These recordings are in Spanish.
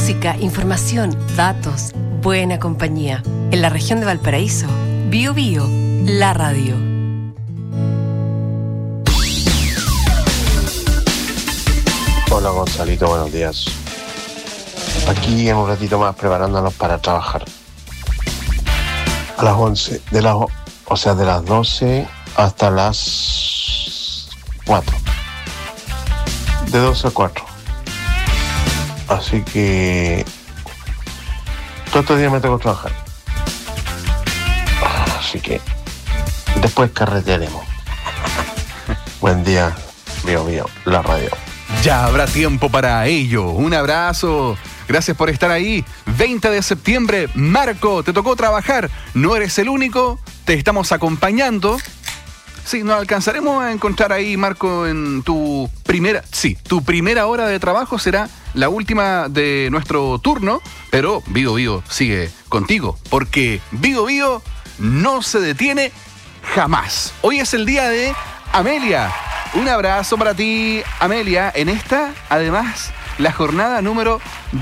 música, información, datos, buena compañía. En la región de Valparaíso, Bío Bío, la radio. Hola Gonzalito, buenos días. Aquí en un ratito más preparándonos para trabajar. A las 11, de las 12 hasta las 4. De 12 a 4. Así que todos estos días me tengo que trabajar. Así que después carretearemos. Buen día, Bío Bío, la radio. Ya habrá tiempo para ello. Un abrazo. Gracias por estar ahí. 20 de septiembre, Marco, te tocó trabajar. No eres el único, te estamos acompañando. Sí, nos alcanzaremos a encontrar ahí, Marco, en tu primera hora de trabajo será la última de nuestro turno, pero Bío Bío sigue contigo, porque Bío Bío no se detiene jamás. Hoy es el día de Amelia. Un abrazo para ti, Amelia. En esta, además, la jornada número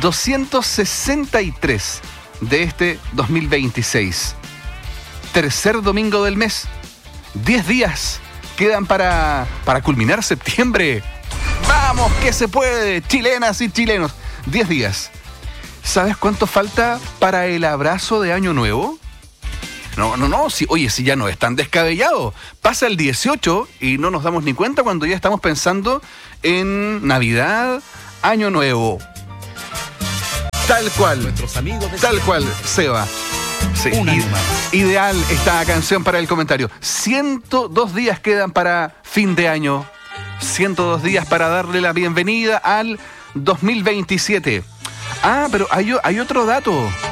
263 de este 2026. Tercer domingo del mes. 10 días quedan para culminar septiembre. ¡Vamos, que se puede! Chilenas y chilenos. 10 días. ¿Sabes cuánto falta para el abrazo de Año Nuevo? No, si ya no es tan descabellado. Pasa el 18 y no nos damos ni cuenta cuando ya estamos pensando en Navidad, Año Nuevo. Tal cual, Seba. Sí, ideal esta canción para el comentario. 102 días quedan para fin de año. 102 días para darle la bienvenida al 2027. Ah, pero hay otro dato.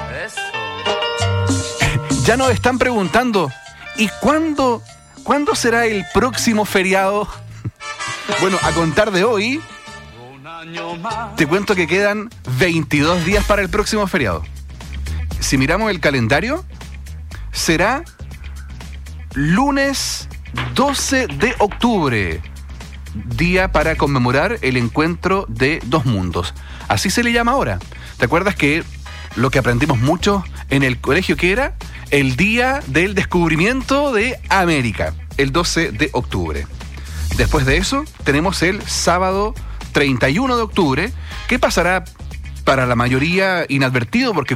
Ya nos están preguntando, ¿y cuándo será el próximo feriado? Bueno, a contar de hoy, te cuento que quedan 22 días para el próximo feriado. Si miramos el calendario, será lunes 12 de octubre, día para conmemorar el encuentro de dos mundos. Así se le llama ahora. ¿Te acuerdas que lo que aprendimos mucho en el colegio que era el día del descubrimiento de América, el 12 de octubre? Después de eso, tenemos el sábado 31 de octubre, que pasará para la mayoría inadvertido, porque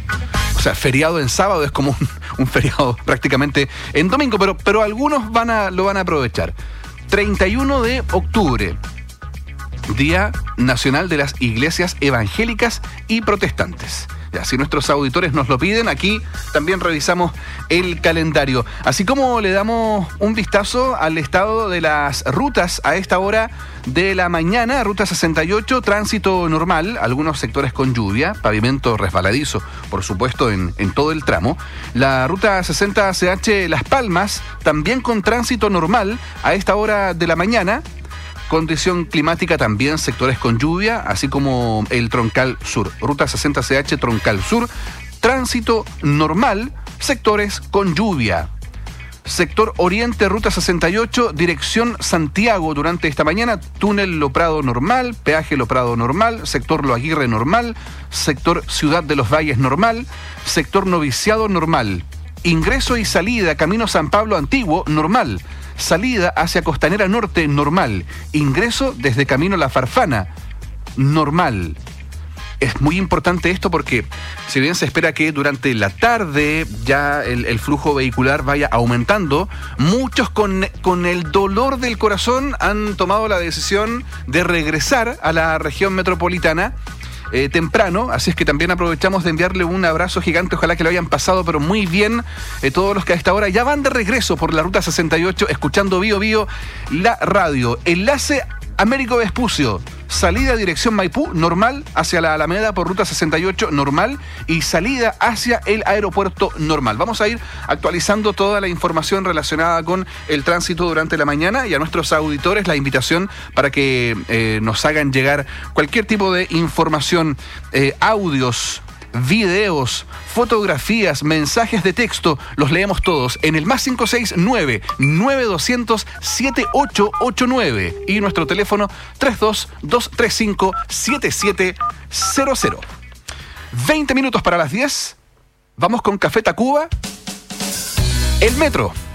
feriado en sábado es como un feriado prácticamente en domingo, pero algunos lo van a aprovechar. 31 de octubre, Día Nacional de las Iglesias Evangélicas y Protestantes. Ya, si nuestros auditores nos lo piden, aquí también revisamos el calendario. Así como le damos un vistazo al estado de las rutas a esta hora de la mañana. Ruta 68, tránsito normal, algunos sectores con lluvia, pavimento resbaladizo, por supuesto, en todo el tramo. La ruta 60 CH Las Palmas, también con tránsito normal a esta hora de la mañana. Condición climática también, sectores con lluvia, así como el Troncal Sur. Ruta 60 CH Troncal Sur, tránsito normal, sectores con lluvia. Sector Oriente, Ruta 68, dirección Santiago durante esta mañana, túnel Lo Prado normal, peaje Lo Prado normal, sector Lo Aguirre normal, sector Ciudad de los Valles normal, sector Noviciado normal. Ingreso y salida, camino San Pablo Antiguo normal. Salida hacia Costanera Norte, normal. Ingreso desde Camino La Farfana, normal. Es muy importante esto porque si bien se espera que durante la tarde ya el flujo vehicular vaya aumentando, muchos con el dolor del corazón han tomado la decisión de regresar a la región metropolitana temprano, así es que también aprovechamos de enviarle un abrazo gigante, ojalá que lo hayan pasado pero muy bien todos los que a esta hora ya van de regreso por la Ruta 68 escuchando Bío Bío, la radio. Enlace Américo Vespucio, salida dirección Maipú, normal, hacia la Alameda por Ruta 68, normal, y salida hacia el aeropuerto, normal. Vamos a ir actualizando toda la información relacionada con el tránsito durante la mañana, y a nuestros auditores la invitación para que nos hagan llegar cualquier tipo de información, audios, videos, fotografías, mensajes de texto, los leemos todos en el +569 9200 7889 y nuestro teléfono 32235 7700. 20 minutos para las 10. Vamos con Café Tacuba. El metro